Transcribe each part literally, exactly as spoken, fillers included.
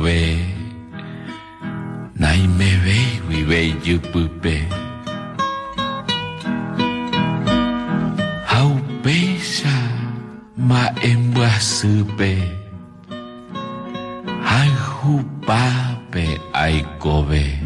ve, nai me ve, we ve yupupe. Hau pesa ma embuasupe, hai hupape ai kobe.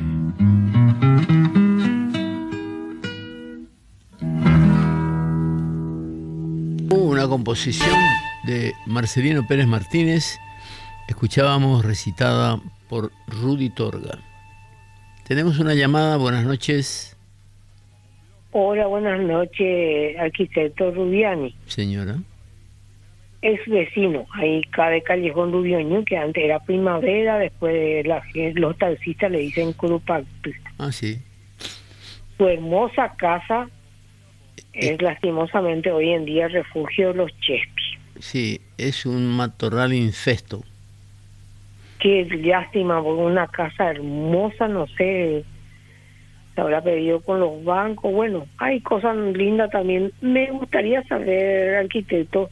Una composición de Marcelino Pérez Martínez, escuchábamos recitada por Rudy Torga. Tenemos una llamada, buenas noches. Hola, buenas noches, arquitecto Rubiani. Señora. Es vecino, ahí cabe Callejón Rubioño, que antes era Primavera, después la, los taxistas le dicen Curupactu. Ah, sí. Su hermosa casa es lastimosamente hoy en día refugio de los Chespi. Sí, es un matorral infesto. Qué lástima, porque una casa hermosa, no sé, se habrá pedido con los bancos. Bueno, hay cosas lindas también. Me gustaría saber, arquitecto,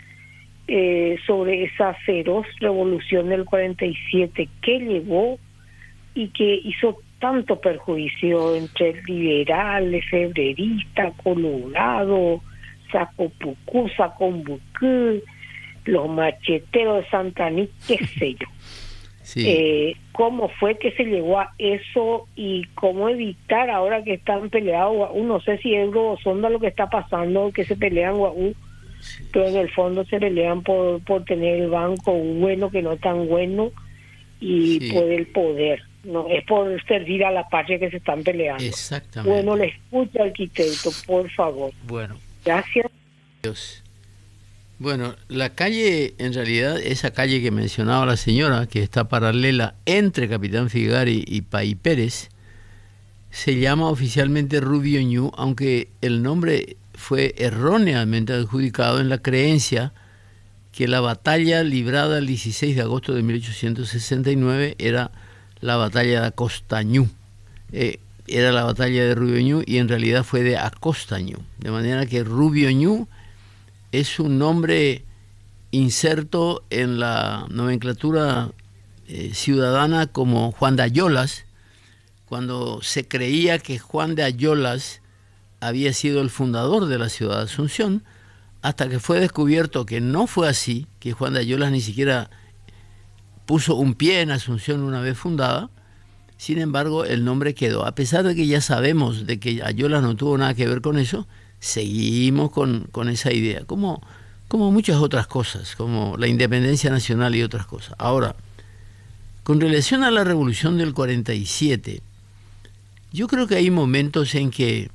eh, sobre esa feroz revolución del cuarenta y siete, qué llevó y que hizo tanto perjuicio entre liberales, febreristas, Colorado, Sacopucú, Sacombucú, los macheteros de Santaní, qué sé yo. Sí. Eh, ¿Cómo fue que se llegó a eso y cómo evitar ahora que están peleados Guaú? No sé si es Sonda lo que está pasando, que se pelean Guaú, sí, pero en el fondo se pelean por, por tener el banco bueno que no es tan bueno y sí, por el poder. No es por servir a la patria que se están peleando. Exactamente. Bueno, le escucho, arquitecto, por favor. Bueno. Gracias. Dios. Bueno, la calle, en realidad, esa calle que mencionaba la señora, que está paralela entre Capitán Figari y Pay Pérez, se llama oficialmente Rubio Ñu, aunque el nombre fue erróneamente adjudicado en la creencia que la batalla librada el dieciséis de agosto de mil ochocientos sesenta y nueve era la batalla de Acostañú. Eh, era la batalla de Rubio Ñu y en realidad fue de Acostañú. De manera que Rubio Ñu es un nombre inserto en la nomenclatura eh, ciudadana como Juan de Ayolas, cuando se creía que Juan de Ayolas había sido el fundador de la ciudad de Asunción, hasta que fue descubierto que no fue así, que Juan de Ayolas ni siquiera puso un pie en Asunción una vez fundada. Sin embargo, el nombre quedó. A pesar de que ya sabemos de que Ayolas no tuvo nada que ver con eso, seguimos con, con esa idea, como, como muchas otras cosas, como la independencia nacional y otras cosas. Ahora, con relación a la revolución del cuarenta y siete, yo creo que hay momentos en que,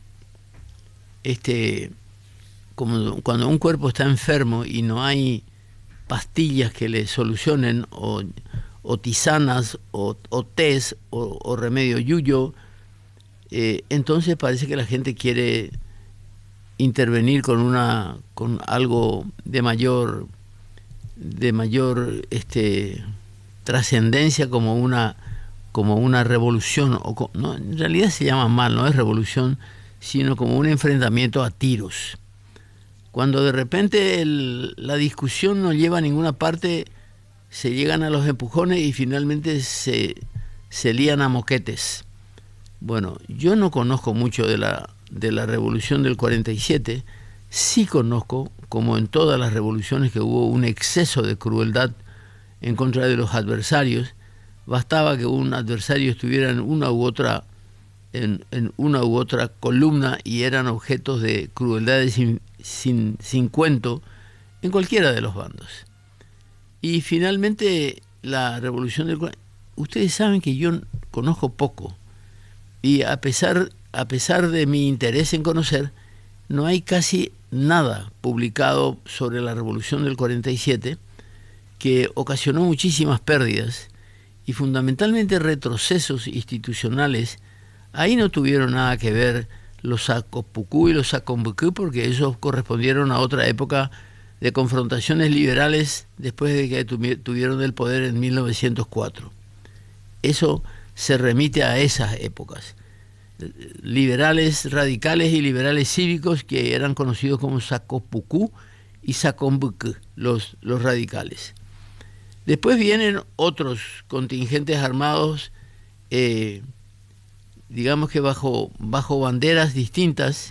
este, como cuando un cuerpo está enfermo y no hay pastillas que le solucionen, o, o tisanas, o, o tés, o, o remedio yuyo, eh, entonces parece que la gente quiere intervenir con una con algo de mayor de mayor este trascendencia, como una como una revolución, o no, en realidad se llama mal, no es revolución, sino como un enfrentamiento a tiros. Cuando de repente el, la discusión no lleva a ninguna parte, se llegan a los empujones y finalmente se, se lían a moquetes. Bueno, yo no conozco mucho de la, de la revolución del cuarenta y siete, sí conozco, como en todas las revoluciones, que hubo un exceso de crueldad en contra de los adversarios. Bastaba que un adversario estuviera en una u otra en, en una u otra columna y eran objetos de crueldades sin, sin, sin cuento en cualquiera de los bandos. Y finalmente la revolución del... Ustedes saben que yo conozco poco, y a pesar, a pesar de mi interés en conocer, no hay casi nada publicado sobre la revolución del cuarenta y siete, que ocasionó muchísimas pérdidas y fundamentalmente retrocesos institucionales. Ahí no tuvieron nada que ver los Sacopucú y los Sacombucú, porque esos correspondieron a otra época de confrontaciones liberales después de que tuvieron el poder en mil novecientos cuatro. Eso se remite a esas épocas. Liberales radicales y liberales cívicos, que eran conocidos como Sacopucú y Sacombucú, los, los radicales. Después vienen otros contingentes armados, eh, digamos que bajo, bajo banderas distintas,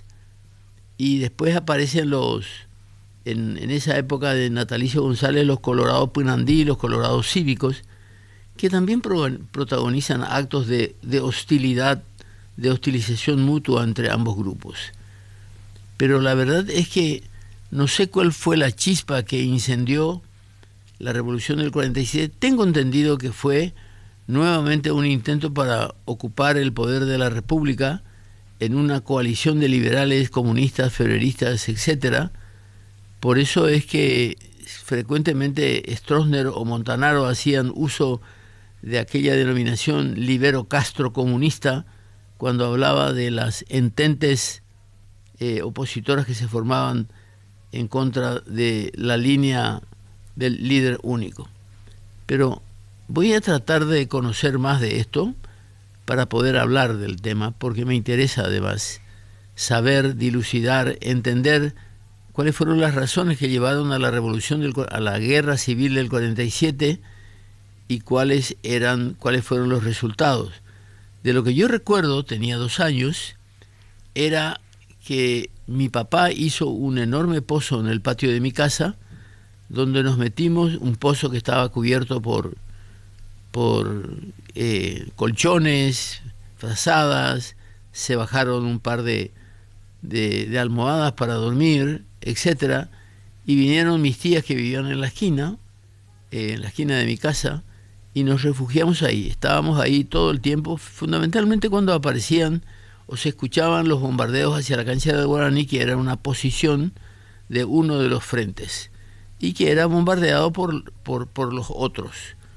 y después aparecen los, en, en esa época de Natalicio González, los Colorados Pinandí, los Colorados Cívicos, que también pro, protagonizan actos de, de hostilidad, de hostilización mutua entre ambos grupos. Pero la verdad es que no sé cuál fue la chispa que incendió la revolución del cuarenta y siete. Tengo entendido que fue nuevamente un intento para ocupar el poder de la República en una coalición de liberales, comunistas, febreristas, etcétera. Por eso es que frecuentemente Stroessner o Montanaro hacían uso de aquella denominación libero castro comunista cuando hablaba de las ententes eh, opositoras que se formaban en contra de la línea del líder único. Pero voy a tratar de conocer más de esto para poder hablar del tema, porque me interesa además saber, dilucidar, entender cuáles fueron las razones que llevaron a la revolución, del, a la guerra civil del cuarenta y siete y cuáles eran, cuáles fueron los resultados. De lo que yo recuerdo, tenía dos años, era que mi papá hizo un enorme pozo en el patio de mi casa, donde nos metimos, un pozo que estaba cubierto por, por eh, colchones, frazadas, se bajaron un par de, de, de almohadas para dormir, etcétera, y vinieron mis tías que vivían en la esquina, eh, en la esquina de mi casa, y nos refugiamos ahí. Estábamos ahí todo el tiempo, fundamentalmente cuando aparecían o se escuchaban los bombardeos hacia la cancha de Guaraní, que era una posición de uno de los frentes, y que era bombardeado por, por, por los otros.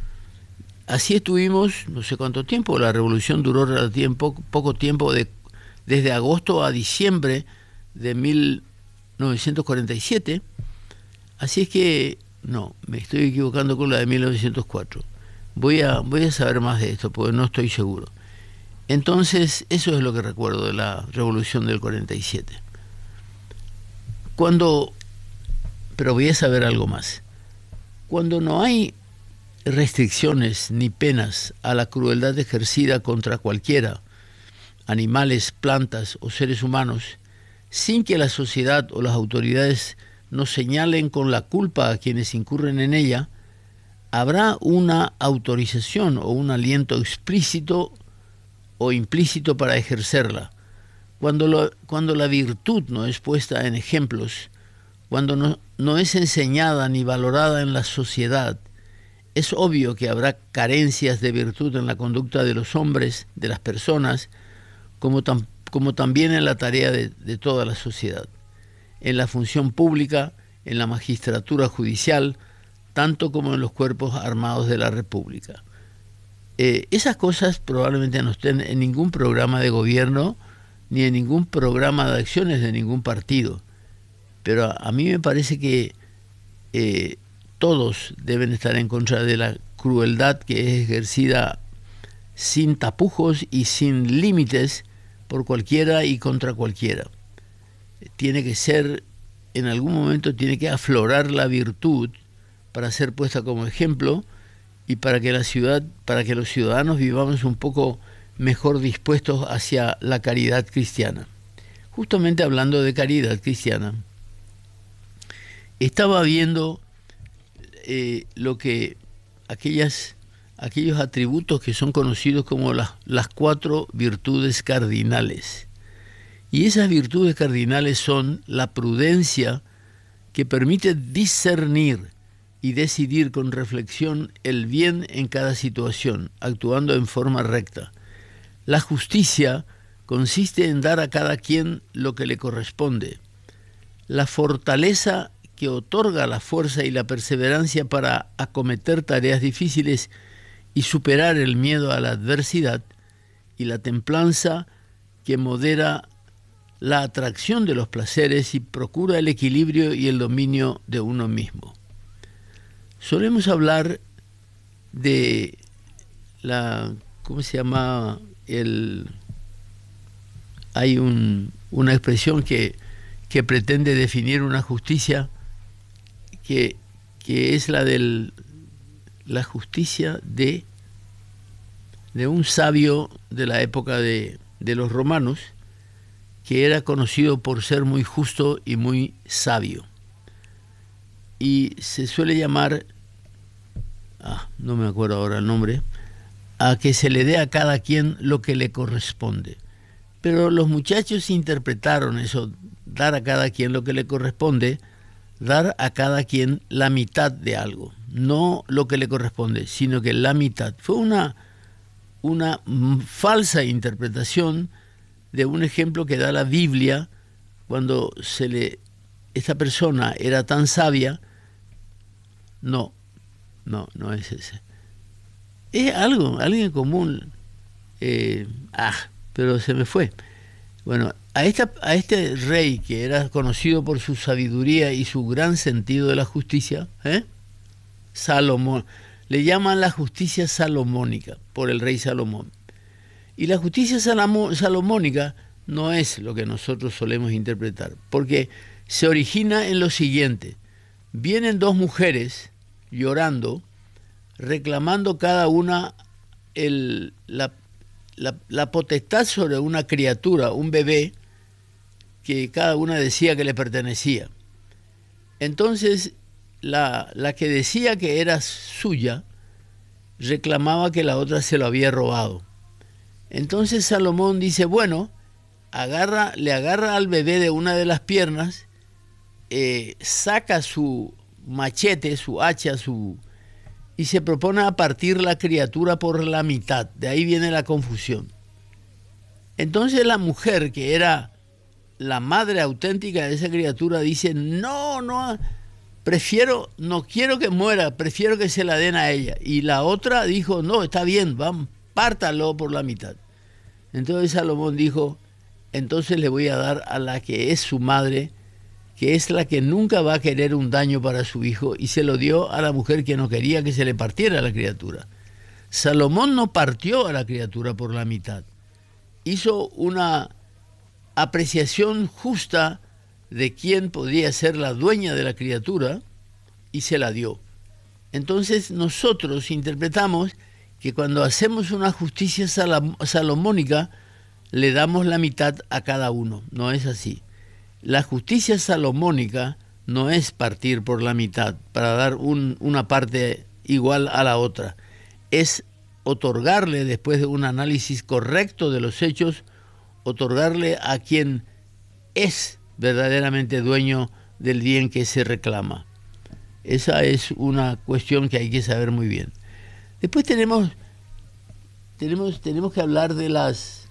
Así estuvimos no sé cuánto tiempo. La revolución duró relativamente poco, poco tiempo, de, desde agosto a diciembre de mil novecientos cuarenta y siete. Así es que, no, me estoy equivocando con la de mil novecientos cuatro. Voy a, voy a saber más de esto, porque no estoy seguro. Entonces, eso es lo que recuerdo de la revolución del cuarenta y siete. Cuando, pero voy a saber algo más. Cuando no hay restricciones ni penas a la crueldad ejercida contra cualquiera, animales, plantas o seres humanos, sin que la sociedad o las autoridades nos señalen con la culpa a quienes incurren en ella, habrá una autorización o un aliento explícito o implícito para ejercerla. Cuando, lo, cuando la virtud no es puesta en ejemplos, cuando no, no es enseñada ni valorada en la sociedad, es obvio que habrá carencias de virtud en la conducta de los hombres, de las personas, como, tam, como también en la tarea de, de toda la sociedad, en la función pública, en la magistratura judicial, tanto como en los cuerpos armados de la República. Eh, esas cosas probablemente no estén en ningún programa de gobierno ni en ningún programa de acciones de ningún partido, pero a, a mí me parece que eh, todos deben estar en contra de la crueldad que es ejercida sin tapujos y sin límites por cualquiera y contra cualquiera. Tiene que ser, en algún momento tiene que aflorar la virtud para ser puesta como ejemplo y para que la ciudad, para que los ciudadanos vivamos un poco mejor dispuestos hacia la caridad cristiana. Justamente hablando de caridad cristiana, estaba viendo eh, lo que aquellas, aquellos atributos que son conocidos como las, las cuatro virtudes cardinales. Y esas virtudes cardinales son la prudencia, que permite discernir y decidir con reflexión el bien en cada situación, actuando en forma recta. La justicia consiste en dar a cada quien lo que le corresponde. La fortaleza, que otorga la fuerza y la perseverancia para acometer tareas difíciles y superar el miedo a la adversidad, y la templanza, que modera la atracción de los placeres y procura el equilibrio y el dominio de uno mismo. Solemos hablar de la, ¿cómo se llama? El, hay un, una expresión que, que pretende definir una justicia que, que es la del, la justicia de, de un sabio de la época de, de los romanos, que era conocido por ser muy justo y muy sabio. Y se suele llamar, ah, no me acuerdo ahora el nombre, a que se le dé a cada quien lo que le corresponde. Pero los muchachos interpretaron eso, dar a cada quien lo que le corresponde, dar a cada quien la mitad de algo, no lo que le corresponde, sino que la mitad. Fue una, una falsa interpretación de un ejemplo que da la Biblia cuando se le, esta persona era tan sabia. No, no, no es ese. Es algo, alguien común. Eh, ah, pero se me fue. Bueno, a, esta, a este rey que era conocido por su sabiduría y su gran sentido de la justicia, ¿eh? Salomón, le llaman la justicia salomónica por el rey Salomón. Y la justicia salomónica no es lo que nosotros solemos interpretar, porque se origina en lo siguiente. Vienen dos mujeres llorando, reclamando cada una el, la, la, la potestad sobre una criatura, un bebé, que cada una decía que le pertenecía. Entonces, la, la que decía que era suya, reclamaba que la otra se lo había robado. Entonces Salomón dice, bueno, agarra, le agarra al bebé de una de las piernas, eh, saca su machete, su hacha, su y se propone a partir la criatura por la mitad. De ahí viene la confusión. Entonces la mujer, que era la madre auténtica de esa criatura, dice, no, no, prefiero, no quiero que muera, prefiero que se la den a ella. Y la otra dijo, no, está bien, vamos, pártalo por la mitad. Entonces Salomón dijo, entonces le voy a dar a la que es su madre, que es la que nunca va a querer un daño para su hijo, y se lo dio a la mujer que no quería que se le partiera a la criatura. Salomón no partió a la criatura por la mitad. Hizo una apreciación justa de quién podría ser la dueña de la criatura y se la dio. Entonces nosotros interpretamos que cuando hacemos una justicia salomónica le damos la mitad a cada uno. No es así. La justicia salomónica no es partir por la mitad para dar un, una parte igual a la otra. Es otorgarle, después de un análisis correcto de los hechos, otorgarle a quien es verdaderamente dueño del bien que se reclama. Esa es una cuestión que hay que saber muy bien. Después tenemos, tenemos, tenemos que hablar de las,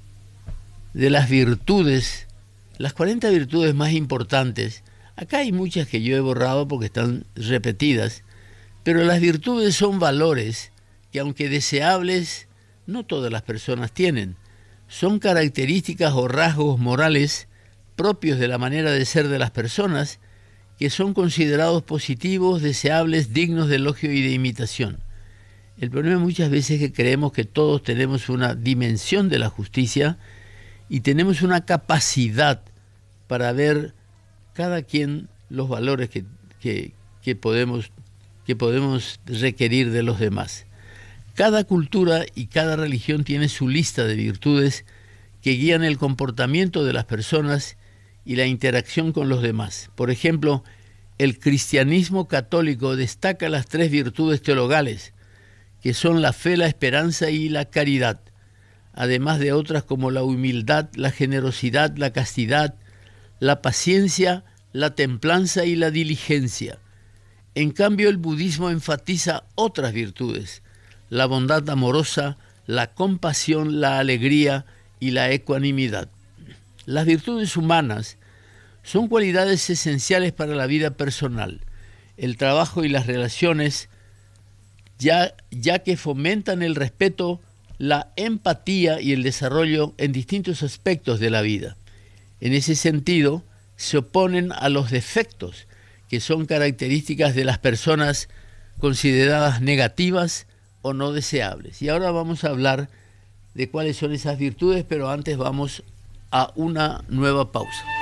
de las virtudes, las cuarenta virtudes más importantes. Acá hay muchas que yo he borrado porque están repetidas, pero las virtudes son valores que, aunque deseables, no todas las personas tienen. Son características o rasgos morales propios de la manera de ser de las personas que son considerados positivos, deseables, dignos de elogio y de imitación. El problema muchas veces es que creemos que todos tenemos una dimensión de la justicia y tenemos una capacidad para ver cada quien los valores que, que, que, podemos, que podemos requerir de los demás. Cada cultura y cada religión tiene su lista de virtudes que guían el comportamiento de las personas y la interacción con los demás. Por ejemplo, el cristianismo católico destaca las tres virtudes teologales, que son la fe, la esperanza y la caridad, además de otras como la humildad, la generosidad, la castidad, la paciencia, la templanza y la diligencia. En cambio, el budismo enfatiza otras virtudes, la bondad amorosa, la compasión, la alegría y la ecuanimidad. Las virtudes humanas son cualidades esenciales para la vida personal, el trabajo y las relaciones, ya, ya que fomentan el respeto, la empatía y el desarrollo en distintos aspectos de la vida. En ese sentido, se oponen a los defectos, que son características de las personas consideradas negativas o no deseables. Y ahora vamos a hablar de cuáles son esas virtudes, pero antes vamos a una nueva pausa.